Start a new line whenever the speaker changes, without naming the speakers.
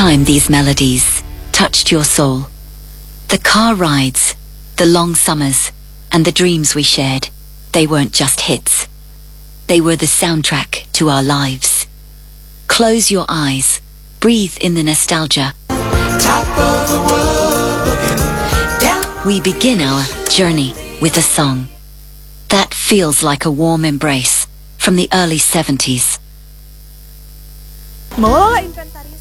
time these melodies touched your soul? The car rides, the long summers, and the dreams we shared, they weren't just hits. They were the soundtrack to our lives. Close your eyes, breathe in the nostalgia.
Top of the world, looking down.
We begin our journey with a song that feels like a warm embrace from the early 70s.
Mo, inventario.